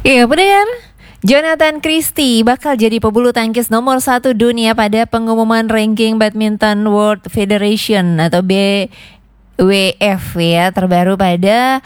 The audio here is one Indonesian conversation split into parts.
Iya benar. Jonathan Christie bakal jadi pebulu tangkis nomor 1 dunia pada pengumuman ranking Badminton World Federation atau BWF ya terbaru pada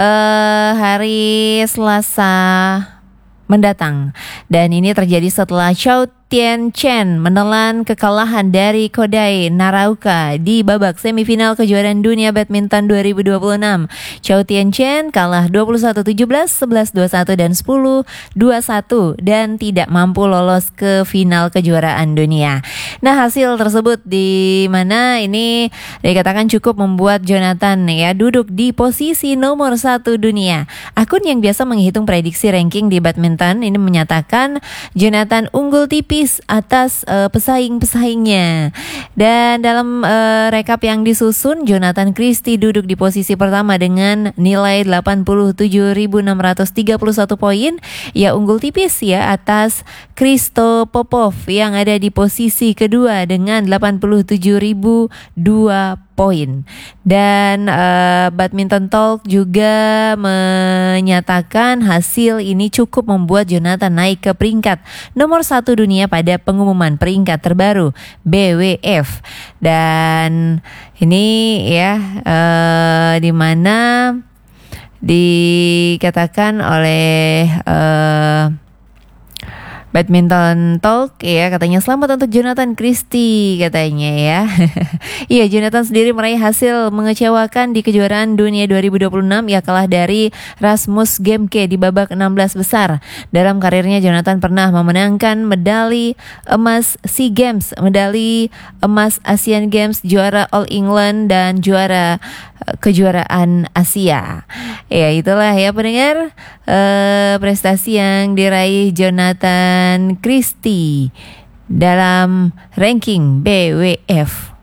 hari Selasa mendatang. Dan ini terjadi setelah Chou Tien-Chen menelan kekalahan dari Kodai Naraoka di babak semifinal kejuaraan dunia badminton 2026. Chou Tien-Chen kalah 21-17, 11-21 dan 10-21 dan tidak mampu lolos ke final kejuaraan dunia. Nah, hasil tersebut di mana ini dikatakan cukup membuat Jonathan ya duduk di posisi nomor 1 dunia. Akun yang biasa menghitung prediksi ranking di badminton ini menyatakan Jonathan unggul tipis atas pesaing-pesaingnya. Dan dalam rekap yang disusun, Jonathan Christie duduk di posisi pertama dengan nilai 87.631 poin. Ya unggul tipis ya atas Kristo Popov yang ada di posisi kedua dengan 87.002 poin. Dan Badminton Talk juga menyatakan hasil ini cukup membuat Jonathan naik ke peringkat nomor 1 dunia pada pengumuman peringkat terbaru BWF. Dan ini ya di mana dikatakan oleh Badminton Talk ya katanya selamat untuk Jonathan Christie katanya ya. Iya, Jonathan sendiri meraih hasil mengecewakan di kejuaraan dunia 2026. Ia kalah dari Rasmus Gemke di babak 16 besar. Dalam karirnya Jonathan pernah memenangkan medali emas SEA Games, medali emas Asian Games, juara All England dan juara kejuaraan Asia. Ya itulah ya pendengar prestasi yang diraih Jonathan Christie dalam ranking BWF.